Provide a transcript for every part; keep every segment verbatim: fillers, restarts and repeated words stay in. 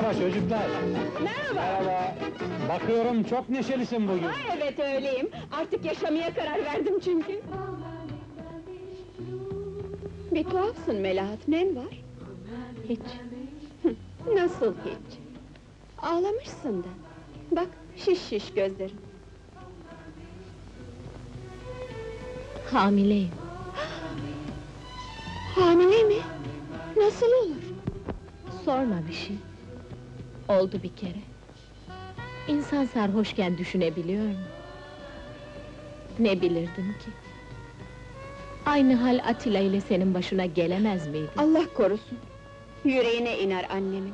Merhaba çocuklar. Merhaba! Merhaba. Bakıyorum çok neşelisin bugün. Ha, evet öyleyim. Artık yaşamaya karar verdim çünkü. Bir tuhafsın Melahat, nen var? Hiç. Nasıl hiç? Ağlamışsın da. Bak, şiş şiş gözlerin. Hamileyim. Hamile mi? Nasıl olur? Sorma bir şey. Oldu bir kere. İnsan sarhoşken düşünebiliyor mu? Ne bilirdim ki? Aynı hal Atilla ile senin başına gelemez miydi? Allah korusun! Yüreğine iner annemin.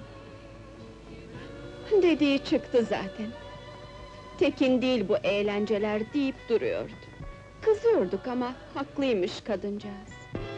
Dediği çıktı zaten. Tekin değil bu eğlenceler deyip duruyordu. Kızıyorduk ama haklıymış kadıncağız.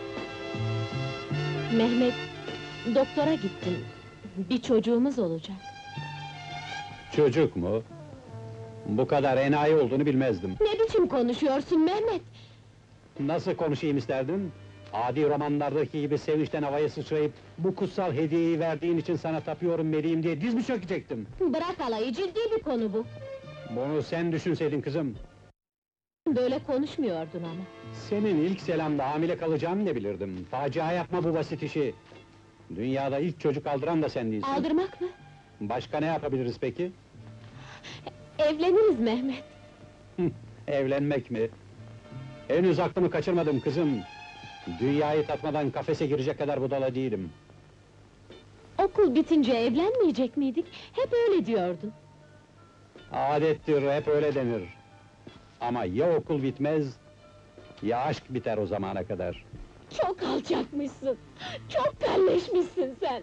Mehmet, doktora gittin. Bir çocuğumuz olacak. Çocuk mu? Bu kadar enayi olduğunu bilmezdim. Ne biçim konuşuyorsun Mehmet? Nasıl konuşayım isterdin? Adi romanlardaki gibi sevinçten havaya sıçrayıp bu kutsal hediyeyi verdiğin için sana tapıyorum meleğim diye diz mi çökecektim? Bırak alayı, ciddi bir konu bu. Bunu sen düşünseydin kızım. Böyle konuşmuyordun ama. Senin ilk selamda hamile kalacağını ne bilirdim? Facia yapma bu basit işi. Dünyada ilk çocuk aldıran da sen değilsin. Aldırmak mı? Başka ne yapabiliriz peki? Evleniriz Mehmet. Hıh, evlenmek mi? Henüz aklımı kaçırmadım kızım. Dünyayı tatmadan kafese girecek kadar budala değilim. Okul bitince evlenmeyecek miydik? Hep öyle diyordun. Adettir, hep öyle denir. Ama ya okul bitmez, ya aşk biter o zamana kadar. Çok alçakmışsın! Çok kalleşmişsin sen!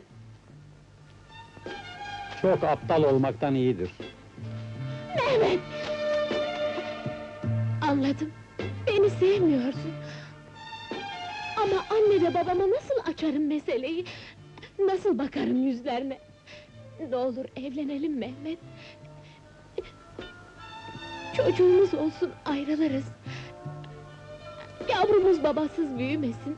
Çok aptal olmaktan iyidir. Mehmet! Anladım, beni sevmiyorsun. Ama anne ve babama nasıl açarım meseleyi? Nasıl bakarım yüzlerine? Ne olur evlenelim Mehmet! Çocuğumuz olsun, ayrılırız. Yavrumuz babasız büyümesin.